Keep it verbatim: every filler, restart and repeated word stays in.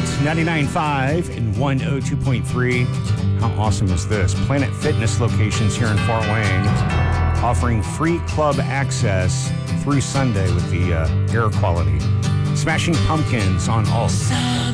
Out, ninety-nine point five and one oh two point three. How awesome is this? Planet Fitness locations here in Fort Wayne offering free club access through Sunday with the uh, air quality. Smashing Pumpkins on all